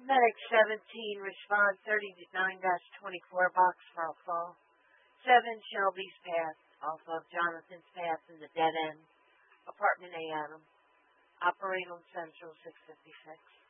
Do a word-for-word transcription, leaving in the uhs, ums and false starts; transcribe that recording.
Medic seventeen, respond thirty-nine twenty-four, Boxford Fall. seven, Shelby's Path, off of Jonathan's Path in the dead end. Apartment A, Adam. Operate on Central six fifty-six.